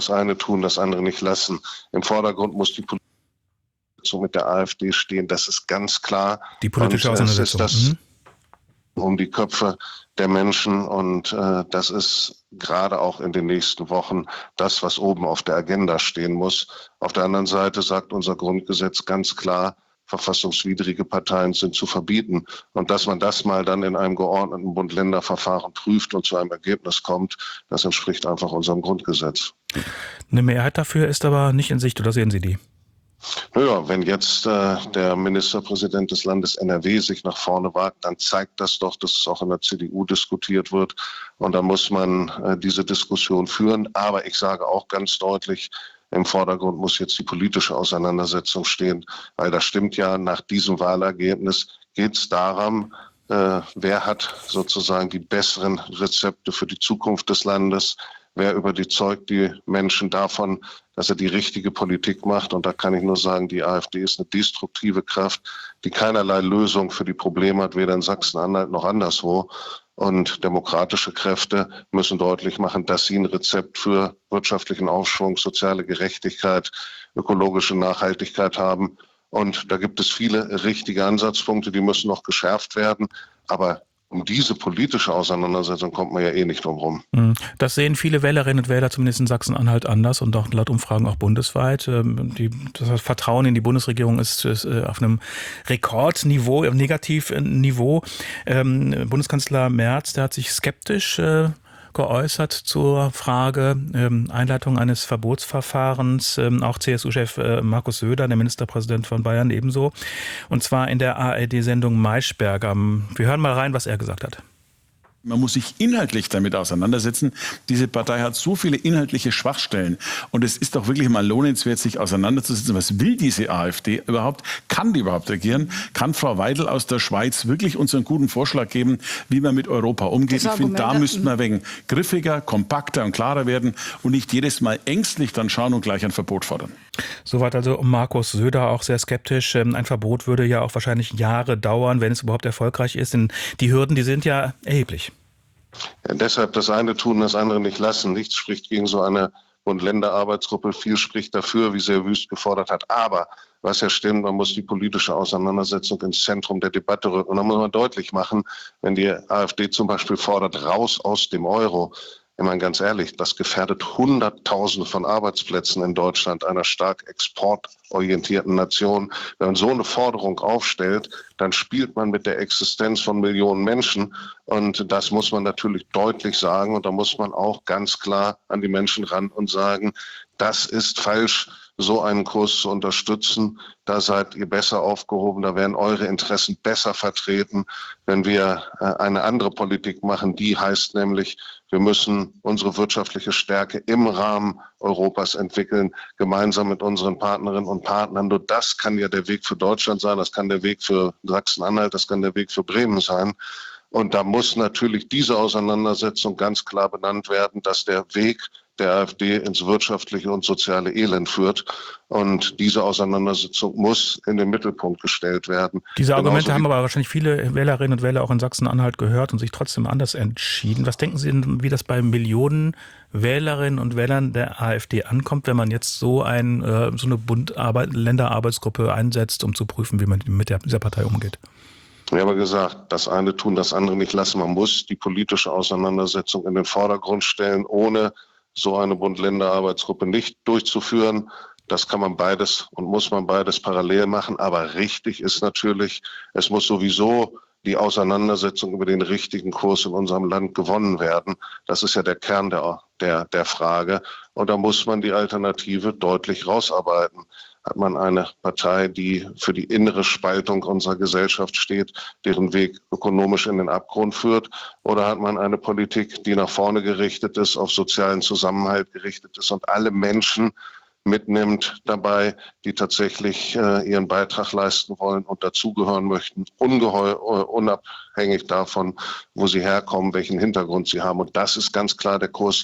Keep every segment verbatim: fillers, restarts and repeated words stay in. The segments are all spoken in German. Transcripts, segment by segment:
das eine tun, das andere nicht lassen. Im Vordergrund muss die Politik mit der AfD stehen, das ist ganz klar. Die politische und Auseinandersetzung. Es ist das Mhm. um die Köpfe der Menschen und äh, das ist gerade auch in den nächsten Wochen das, was oben auf der Agenda stehen muss. Auf der anderen Seite sagt unser Grundgesetz ganz klar, verfassungswidrige Parteien sind zu verbieten. Und dass man das mal dann in einem geordneten Bund-Länder-Verfahren prüft und zu einem Ergebnis kommt, das entspricht einfach unserem Grundgesetz. Eine Mehrheit dafür ist aber nicht in Sicht, oder sehen Sie die? Naja, wenn jetzt äh, der Ministerpräsident des Landes N R W sich nach vorne wagt, dann zeigt das doch, dass es auch in der C D U diskutiert wird. Und da muss man äh, diese Diskussion führen. Aber ich sage auch ganz deutlich, im Vordergrund muss jetzt die politische Auseinandersetzung stehen. Weil das stimmt ja, nach diesem Wahlergebnis geht es darum, äh, wer hat sozusagen die besseren Rezepte für die Zukunft des Landes. Wer überzeugt die Menschen davon, dass er die richtige Politik macht? Und da kann ich nur sagen, die AfD ist eine destruktive Kraft, die keinerlei Lösung für die Probleme hat, weder in Sachsen-Anhalt noch anderswo. Und demokratische Kräfte müssen deutlich machen, dass sie ein Rezept für wirtschaftlichen Aufschwung, soziale Gerechtigkeit, ökologische Nachhaltigkeit haben. Und da gibt es viele richtige Ansatzpunkte, die müssen noch geschärft werden. Aber um diese politische Auseinandersetzung kommt man ja eh nicht drum rum. Das sehen viele Wählerinnen und Wähler zumindest in Sachsen-Anhalt anders und auch laut Umfragen auch bundesweit. Die, das Vertrauen in die Bundesregierung ist, ist auf einem Rekordniveau, im Negativniveau. Ähm, Bundeskanzler Merz, der hat sich skeptisch äh, geäußert zur Frage ähm, Einleitung eines Verbotsverfahrens. Ähm, auch C S U-Chef äh, Markus Söder, der Ministerpräsident von Bayern, ebenso. Und zwar in der A R D-Sendung Maischberger. Wir hören mal rein, was er gesagt hat. Man muss sich inhaltlich damit auseinandersetzen. Diese Partei hat so viele inhaltliche Schwachstellen. Und es ist doch wirklich mal lohnenswert, sich auseinanderzusetzen. Was will diese AfD überhaupt? Kann die überhaupt regieren? Kann Frau Weidel aus der Schweiz wirklich uns einen guten Vorschlag geben, wie man mit Europa umgeht? Ich finde, da müssten wir wegen griffiger, kompakter und klarer werden und nicht jedes Mal ängstlich dann schauen und gleich ein Verbot fordern. Soweit also Markus Söder, auch sehr skeptisch. Ein Verbot würde ja auch wahrscheinlich Jahre dauern, wenn es überhaupt erfolgreich ist. Denn die Hürden, die sind ja erheblich. Ja, deshalb das eine tun, das andere nicht lassen. Nichts spricht gegen so eine Bund-Länder-Arbeitsgruppe. Viel spricht dafür, wie sehr Wüst gefordert hat. Aber was ja stimmt, man muss die politische Auseinandersetzung ins Zentrum der Debatte rücken. Und dann muss man deutlich machen, wenn die AfD zum Beispiel fordert, raus aus dem Euro. Ich meine, ganz ehrlich, das gefährdet Hunderttausende von Arbeitsplätzen in Deutschland, einer stark exportorientierten Nation. Wenn man so eine Forderung aufstellt, dann spielt man mit der Existenz von Millionen Menschen. Und das muss man natürlich deutlich sagen. Und da muss man auch ganz klar an die Menschen ran und sagen, das ist falsch, so einen Kurs zu unterstützen. Da seid ihr besser aufgehoben, da werden eure Interessen besser vertreten, wenn wir eine andere Politik machen. Die heißt nämlich, wir müssen unsere wirtschaftliche Stärke im Rahmen Europas entwickeln, gemeinsam mit unseren Partnerinnen und Partnern. Nur das kann ja der Weg für Deutschland sein, das kann der Weg für Sachsen-Anhalt, das kann der Weg für Bremen sein. Und da muss natürlich diese Auseinandersetzung ganz klar benannt werden, dass der Weg der AfD ins wirtschaftliche und soziale Elend führt. Und diese Auseinandersetzung muss in den Mittelpunkt gestellt werden. Diese Argumente haben aber wahrscheinlich viele Wählerinnen und Wähler auch in Sachsen-Anhalt gehört und sich trotzdem anders entschieden. Was denken Sie denn, wie das bei Millionen Wählerinnen und Wählern der AfD ankommt, wenn man jetzt so, ein, so eine Bund-Länder-Arbeitsgruppe einsetzt, um zu prüfen, wie man mit dieser Partei umgeht? Ich habe gesagt, das eine tun, das andere nicht lassen. Man muss die politische Auseinandersetzung in den Vordergrund stellen, ohne so eine Bund-Länder-Arbeitsgruppe nicht durchzuführen. Das kann man beides und muss man beides parallel machen. Aber richtig ist natürlich, es muss sowieso die Auseinandersetzung über den richtigen Kurs in unserem Land gewonnen werden. Das ist ja der Kern der, der, der Frage. Und da muss man die Alternative deutlich rausarbeiten. Hat man eine Partei, die für die innere Spaltung unserer Gesellschaft steht, deren Weg ökonomisch in den Abgrund führt? Oder hat man eine Politik, die nach vorne gerichtet ist, auf sozialen Zusammenhalt gerichtet ist und alle Menschen mitnimmt dabei, die tatsächlich äh, ihren Beitrag leisten wollen und dazugehören möchten, ungeheu, uh, unabhängig davon, wo sie herkommen, welchen Hintergrund sie haben. Und das ist ganz klar der Kurs.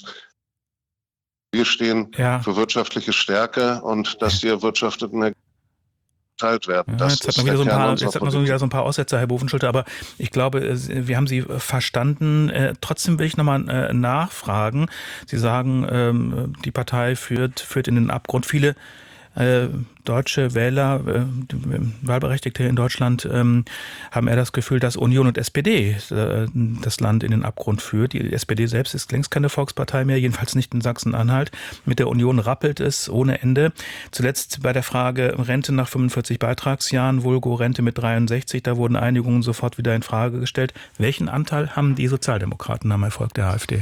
Wir stehen ja für wirtschaftliche Stärke und dass die erwirtschafteten geteilt werden. Ja, das jetzt hat ist man wieder der so ein Kern paar, unserer jetzt hat man so Politik. wieder so ein paar Aussetzer, Herr Bovenschulte, aber ich glaube, äh, wir haben Sie verstanden. Äh, trotzdem will ich nochmal äh, nachfragen. Sie sagen, ähm, die Partei führt, führt in den Abgrund. Viele äh, deutsche Wähler, äh, Wahlberechtigte in Deutschland, ähm, haben eher das Gefühl, dass Union und S P D äh, das Land in den Abgrund führt. Die S P D selbst ist längst keine Volkspartei mehr, jedenfalls nicht in Sachsen-Anhalt. Mit der Union rappelt es ohne Ende. Zuletzt bei der Frage Rente nach fünfundvierzig Beitragsjahren, Vulgo Rente mit dreiundsechzig, da wurden Einigungen sofort wieder in Frage gestellt. Welchen Anteil haben die Sozialdemokraten am Erfolg der AfD?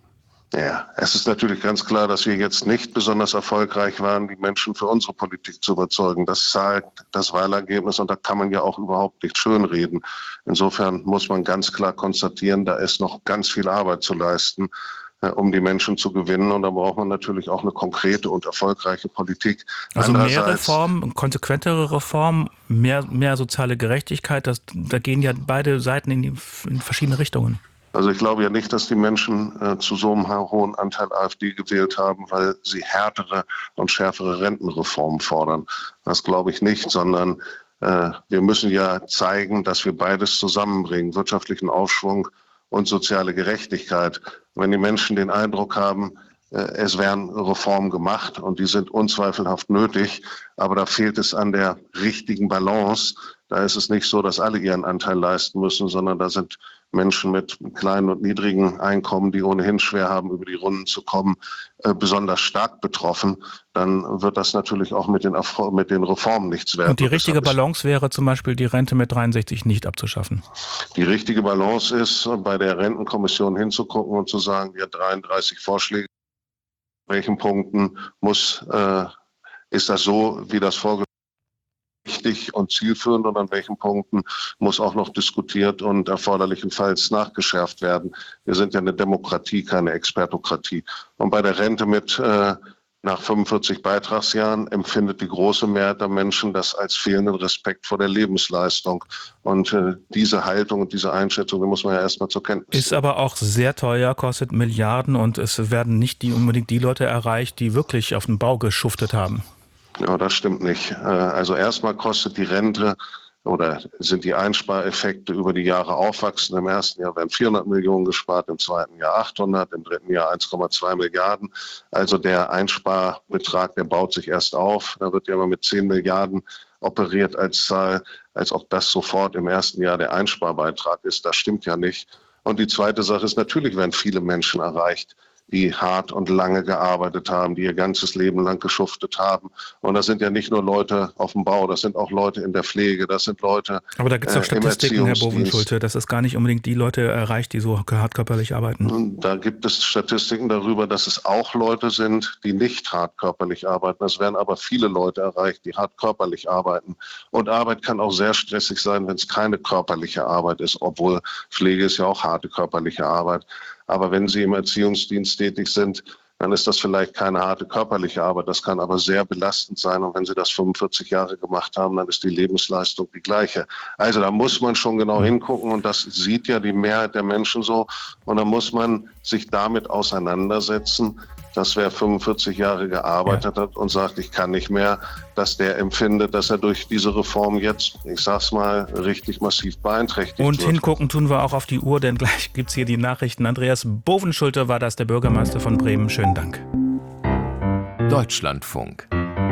Ja, es ist natürlich ganz klar, dass wir jetzt nicht besonders erfolgreich waren, die Menschen für unsere Politik zu überzeugen. Das zeigt das Wahlergebnis und da kann man ja auch überhaupt nicht schönreden. Insofern muss man ganz klar konstatieren, da ist noch ganz viel Arbeit zu leisten, um die Menschen zu gewinnen. Und da braucht man natürlich auch eine konkrete und erfolgreiche Politik. Also mehr Reformen, konsequentere Reformen, mehr, mehr soziale Gerechtigkeit, das, da gehen ja beide Seiten in, die, in verschiedene Richtungen. Also ich glaube ja nicht, dass die Menschen äh, zu so einem hohen Anteil AfD gewählt haben, weil sie härtere und schärfere Rentenreformen fordern. Das glaube ich nicht, sondern äh, wir müssen ja zeigen, dass wir beides zusammenbringen, wirtschaftlichen Aufschwung und soziale Gerechtigkeit. Wenn die Menschen den Eindruck haben, äh, es werden Reformen gemacht und die sind unzweifelhaft nötig, aber da fehlt es an der richtigen Balance. Da ist es nicht so, dass alle ihren Anteil leisten müssen, sondern da sind Menschen mit kleinen und niedrigen Einkommen, die ohnehin schwer haben, über die Runden zu kommen, äh, besonders stark betroffen. Dann wird das natürlich auch mit den, mit den Reformen nichts werden. Und die richtige Balance wäre zum Beispiel, die Rente mit dreiundsechzig nicht abzuschaffen? Die richtige Balance ist, bei der Rentenkommission hinzugucken und zu sagen, wir haben dreiunddreißig Vorschläge. In welchen Punkten muss, äh, ist das so, wie das vorgeschlagen richtig und zielführend und an welchen Punkten muss auch noch diskutiert und erforderlichenfalls nachgeschärft werden. Wir sind ja eine Demokratie, keine Expertokratie. Und bei der Rente mit äh, nach fünfundvierzig Beitragsjahren empfindet die große Mehrheit der Menschen das als fehlenden Respekt vor der Lebensleistung. Und äh, diese Haltung und diese Einschätzung, die muss man ja erstmal zur Kenntnis nehmen. Ist aber auch sehr teuer, kostet Milliarden und es werden nicht die, unbedingt die Leute erreicht, die wirklich auf dem Bau geschuftet haben. Ja, das stimmt nicht. Also erstmal kostet die Rente oder sind die Einspareffekte über die Jahre aufwachsen. Im ersten Jahr werden vierhundert Millionen gespart, im zweiten Jahr achthundert, im dritten Jahr eins Komma zwei Milliarden. Also der Einsparbetrag, der baut sich erst auf. Da wird ja immer mit zehn Milliarden operiert als Zahl, als ob das sofort im ersten Jahr der Einsparbeitrag ist. Das stimmt ja nicht. Und die zweite Sache ist, natürlich werden viele Menschen erreicht, die hart und lange gearbeitet haben, die ihr ganzes Leben lang geschuftet haben. Und das sind ja nicht nur Leute auf dem Bau, das sind auch Leute in der Pflege, das sind Leute Aber da gibt es doch äh, Statistiken, Herr Bovenschulte, dass es gar nicht unbedingt die Leute erreicht, die so hart körperlich arbeiten. Da gibt es Statistiken darüber, dass es auch Leute sind, die nicht hart körperlich arbeiten. Es werden aber viele Leute erreicht, die hart körperlich arbeiten. Und Arbeit kann auch sehr stressig sein, wenn es keine körperliche Arbeit ist, obwohl Pflege ist ja auch harte körperliche Arbeit. Aber wenn Sie im Erziehungsdienst tätig sind, dann ist das vielleicht keine harte körperliche Arbeit. Das kann aber sehr belastend sein. Und wenn Sie das fünfundvierzig Jahre gemacht haben, dann ist die Lebensleistung die gleiche. Also da muss man schon genau hingucken. Und das sieht ja die Mehrheit der Menschen so. Und da muss man sich damit auseinandersetzen, dass wer fünfundvierzig Jahre gearbeitet ja. hat und sagt, ich kann nicht mehr, dass der empfindet, dass er durch diese Reform jetzt, ich sag's mal, richtig massiv beeinträchtigt und wird. Und hingucken tun wir auch auf die Uhr, denn gleich gibt's hier die Nachrichten. Andreas Bovenschulte war das, der Bürgermeister von Bremen. Schönen Dank. Deutschlandfunk.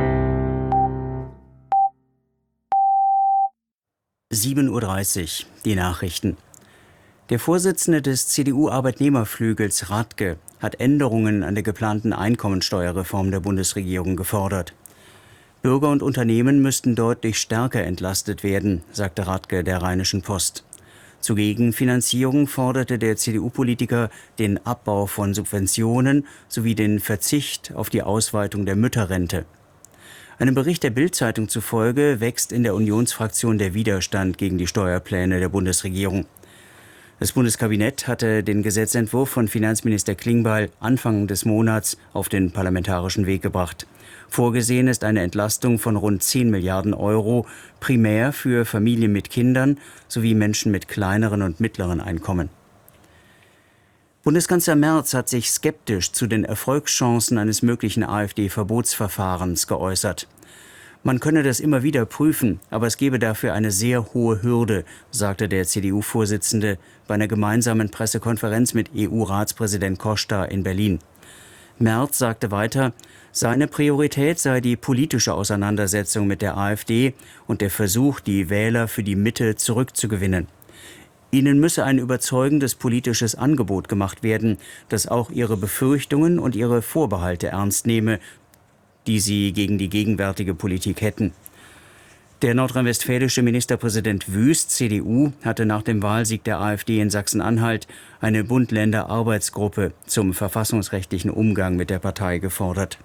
sieben Uhr dreißig, die Nachrichten. Der Vorsitzende des C D U-Arbeitnehmerflügels Radke hat Änderungen an der geplanten Einkommensteuerreform der Bundesregierung gefordert. Bürger und Unternehmen müssten deutlich stärker entlastet werden, sagte Radke der Rheinischen Post. Zur Gegenfinanzierung forderte der C D U-Politiker den Abbau von Subventionen sowie den Verzicht auf die Ausweitung der Mütterrente. Einem Bericht der Bild-Zeitung zufolge wächst in der Unionsfraktion der Widerstand gegen die Steuerpläne der Bundesregierung. Das Bundeskabinett hatte den Gesetzentwurf von Finanzminister Klingbeil Anfang des Monats auf den parlamentarischen Weg gebracht. Vorgesehen ist eine Entlastung von rund zehn Milliarden Euro, primär für Familien mit Kindern sowie Menschen mit kleineren und mittleren Einkommen. Bundeskanzler Merz hat sich skeptisch zu den Erfolgschancen eines möglichen AfD-Verbotsverfahrens geäußert. Man könne das immer wieder prüfen, aber es gebe dafür eine sehr hohe Hürde, sagte der C D U-Vorsitzende bei einer gemeinsamen Pressekonferenz mit E U-Ratspräsident Costa in Berlin. Merz sagte weiter, seine Priorität sei die politische Auseinandersetzung mit der AfD und der Versuch, die Wähler für die Mitte zurückzugewinnen. Ihnen müsse ein überzeugendes politisches Angebot gemacht werden, das auch ihre Befürchtungen und ihre Vorbehalte ernst nehme, die sie gegen die gegenwärtige Politik hätten. Der nordrhein-westfälische Ministerpräsident Wüst, C D U, hatte nach dem Wahlsieg der AfD in Sachsen-Anhalt eine Bund-Länder-Arbeitsgruppe zum verfassungsrechtlichen Umgang mit der Partei gefordert.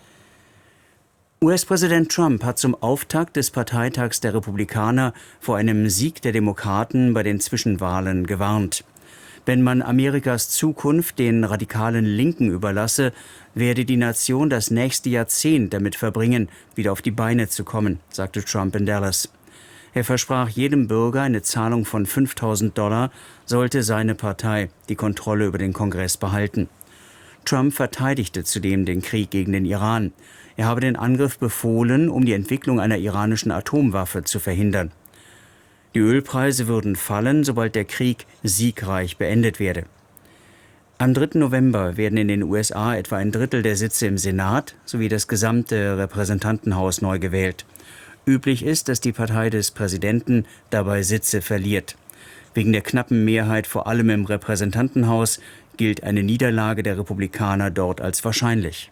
U S-Präsident Trump hat zum Auftakt des Parteitags der Republikaner vor einem Sieg der Demokraten bei den Zwischenwahlen gewarnt. Wenn man Amerikas Zukunft den radikalen Linken überlasse, werde die Nation das nächste Jahrzehnt damit verbringen, wieder auf die Beine zu kommen, sagte Trump in Dallas. Er versprach jedem Bürger eine Zahlung von fünftausend Dollar, sollte seine Partei die Kontrolle über den Kongress behalten. Trump verteidigte zudem den Krieg gegen den Iran. Er habe den Angriff befohlen, um die Entwicklung einer iranischen Atomwaffe zu verhindern. Die Ölpreise würden fallen, sobald der Krieg siegreich beendet werde. Am dritten November werden in den U S A etwa ein Drittel der Sitze im Senat sowie das gesamte Repräsentantenhaus neu gewählt. Üblich ist, dass die Partei des Präsidenten dabei Sitze verliert. Wegen der knappen Mehrheit vor allem im Repräsentantenhaus gilt eine Niederlage der Republikaner dort als wahrscheinlich.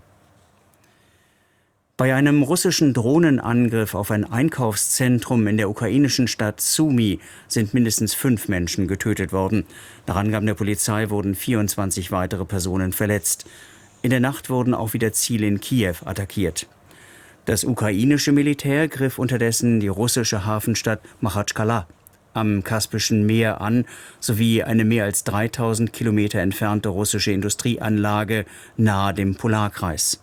Bei einem russischen Drohnenangriff auf ein Einkaufszentrum in der ukrainischen Stadt Sumy sind mindestens fünf Menschen getötet worden. Nach Angaben der Polizei wurden vierundzwanzig weitere Personen verletzt. In der Nacht wurden auch wieder Ziele in Kiew attackiert. Das ukrainische Militär griff unterdessen die russische Hafenstadt Machatschkala am Kaspischen Meer an, sowie eine mehr als dreitausend Kilometer entfernte russische Industrieanlage nahe dem Polarkreis.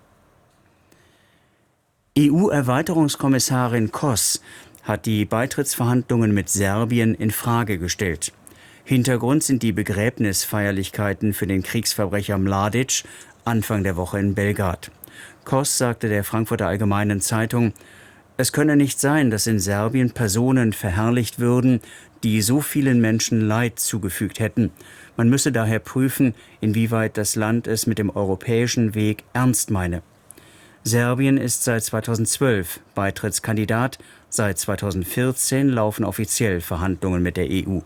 E U-Erweiterungskommissarin Kroes hat die Beitrittsverhandlungen mit Serbien in Frage gestellt. Hintergrund sind die Begräbnisfeierlichkeiten für den Kriegsverbrecher Mladic Anfang der Woche in Belgrad. Kroes sagte der Frankfurter Allgemeinen Zeitung, es könne nicht sein, dass in Serbien Personen verherrlicht würden, die so vielen Menschen Leid zugefügt hätten. Man müsse daher prüfen, inwieweit das Land es mit dem europäischen Weg ernst meine. Serbien ist seit zweitausendzwölf Beitrittskandidat, seit zweitausendvierzehn laufen offiziell Verhandlungen mit der E U.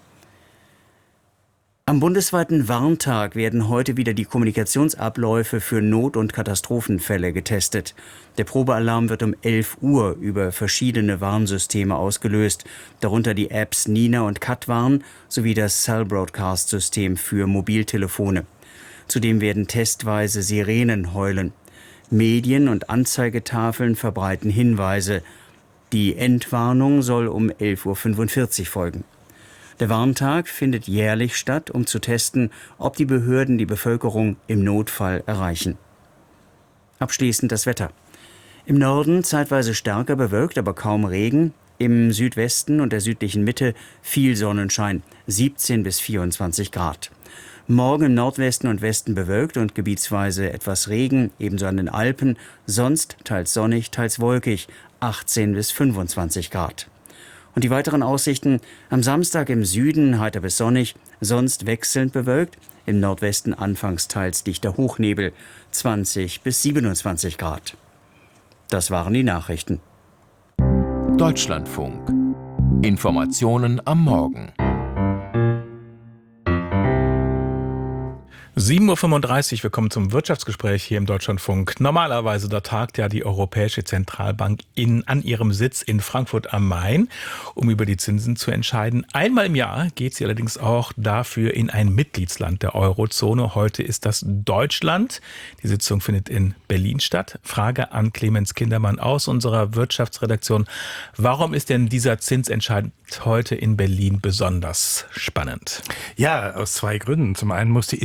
Am bundesweiten Warntag werden heute wieder die Kommunikationsabläufe für Not- und Katastrophenfälle getestet. Der Probealarm wird um elf Uhr über verschiedene Warnsysteme ausgelöst, darunter die Apps Nina und Katwarn sowie das Cell Broadcast-System für Mobiltelefone. Zudem werden testweise Sirenen heulen. Medien und Anzeigetafeln verbreiten Hinweise. Die Endwarnung soll um elf Uhr fünfundvierzig folgen. Der Warntag findet jährlich statt, um zu testen, ob die Behörden die Bevölkerung im Notfall erreichen. Abschließend das Wetter. Im Norden zeitweise stärker bewölkt, aber kaum Regen. Im Südwesten und der südlichen Mitte viel Sonnenschein, siebzehn bis vierundzwanzig Grad. Morgen im Nordwesten und Westen bewölkt und gebietsweise etwas Regen, ebenso an den Alpen, sonst teils sonnig, teils wolkig, achtzehn bis fünfundzwanzig Grad. Und die weiteren Aussichten: am Samstag im Süden heiter bis sonnig, sonst wechselnd bewölkt, im Nordwesten anfangs teils dichter Hochnebel, zwanzig bis siebenundzwanzig Grad. Das waren die Nachrichten. Deutschlandfunk. Informationen am Morgen. sieben Uhr fünfunddreißig, wir kommen zum Wirtschaftsgespräch hier im Deutschlandfunk. Normalerweise, da tagt ja die Europäische Zentralbank in, an ihrem Sitz in Frankfurt am Main, um über die Zinsen zu entscheiden. Einmal im Jahr geht sie allerdings auch dafür in ein Mitgliedsland der Eurozone. Heute ist das Deutschland. Die Sitzung findet in Berlin statt. Frage an Clemens Kindermann aus unserer Wirtschaftsredaktion. Warum ist denn dieser Zinsentscheid heute in Berlin besonders spannend? Ja, aus zwei Gründen. Zum einen muss die E Z B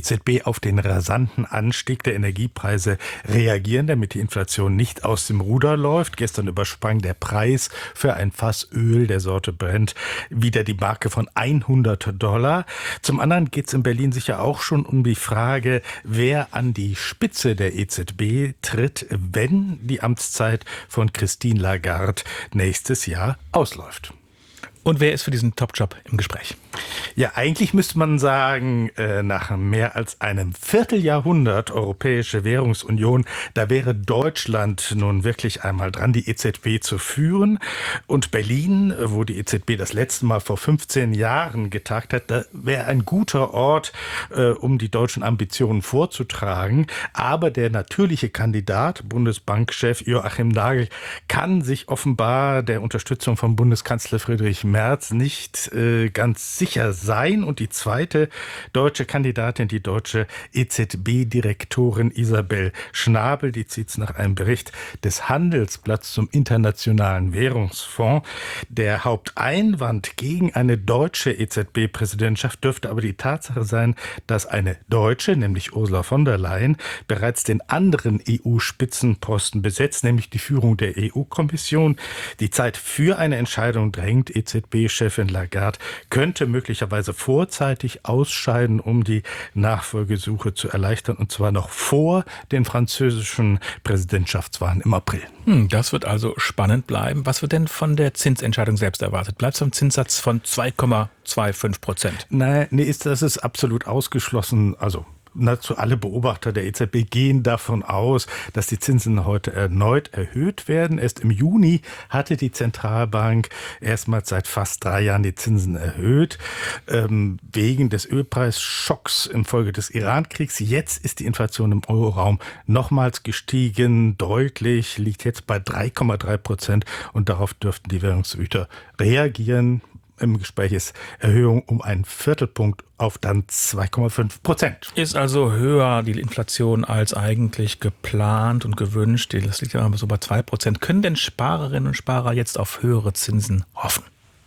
auf den rasanten Anstieg der Energiepreise reagieren, damit die Inflation nicht aus dem Ruder läuft. Gestern übersprang der Preis für ein Fass Öl der Sorte Brent wieder die Marke von hundert Dollar. Zum anderen geht es in Berlin sicher auch schon um die Frage, wer an die Spitze der E Z B tritt, wenn die Amtszeit von Christine Lagarde nächstes Jahr ausläuft. Und wer ist für diesen Top-Job im Gespräch? Ja, eigentlich müsste man sagen, nach mehr als einem Vierteljahrhundert Europäische Währungsunion, da wäre Deutschland nun wirklich einmal dran, die E Z B zu führen. Und Berlin, wo die E Z B das letzte Mal vor fünfzehn Jahren getagt hat, da wäre ein guter Ort, um die deutschen Ambitionen vorzutragen. Aber der natürliche Kandidat, Bundesbankchef Joachim Nagel, kann sich offenbar der Unterstützung von Bundeskanzler Friedrich Merz nicht äh, ganz sicher sein. Und die zweite deutsche Kandidatin, die deutsche E Z B-Direktorin Isabel Schnabel, die zieht es nach einem Bericht des Handelsblatts zum Internationalen Währungsfonds. Der Haupteinwand gegen eine deutsche E Z B-Präsidentschaft dürfte aber die Tatsache sein, dass eine Deutsche, nämlich Ursula von der Leyen, bereits den anderen E U-Spitzenposten besetzt, nämlich die Führung der E U-Kommission. Die Zeit für eine Entscheidung drängt. E Z B-Chefin Lagarde könnte möglicherweise vorzeitig ausscheiden, um die Nachfolgesuche zu erleichtern, und zwar noch vor den französischen Präsidentschaftswahlen im April. Hm, das wird also spannend bleiben. Was wird denn von der Zinsentscheidung selbst erwartet? Bleibt es am Zinssatz von zwei Komma fünfundzwanzig Prozent? Nein, nee, ist, das ist absolut ausgeschlossen. Also nahezu alle Beobachter der E Z B gehen davon aus, dass die Zinsen heute erneut erhöht werden. Erst im Juni hatte die Zentralbank erstmals seit fast drei Jahren die Zinsen erhöht, ähm, wegen des Ölpreisschocks infolge des Iran-Kriegs. Jetzt ist die Inflation im Euroraum nochmals gestiegen, deutlich, liegt jetzt bei drei Komma drei Prozent und darauf dürften die Währungshüter reagieren. Im Gespräch ist Erhöhung um einen Viertelpunkt auf dann zwei Komma fünf Prozent. Ist also höher die Inflation als eigentlich geplant und gewünscht. Das liegt ja aber so bei zwei Prozent. Können denn Sparerinnen und Sparer jetzt auf höhere Zinsen hoffen?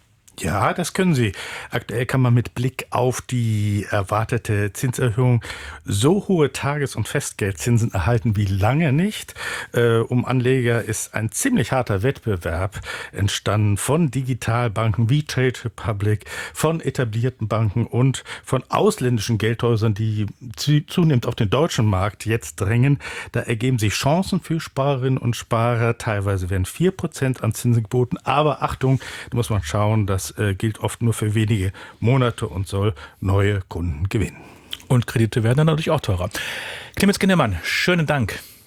Ja, das können sie. Aktuell kann man mit Blick auf die erwartete Zinserhöhung so hohe Tages- und Festgeldzinsen erhalten wie lange nicht. Äh, um Anleger ist ein ziemlich harter Wettbewerb entstanden von Digitalbanken wie Trade Republic, von etablierten Banken und von ausländischen Geldhäusern, die zunehmend auf den deutschen Markt jetzt drängen. Da ergeben sich Chancen für Sparerinnen und Sparer. Teilweise werden vier Prozent an Zinsen geboten. Aber Achtung, da muss man schauen, dass Das gilt oft nur für wenige Monate und soll neue Kunden gewinnen. Und Kredite werden dann natürlich auch teurer. Clemens Kindermann, schönen Dank.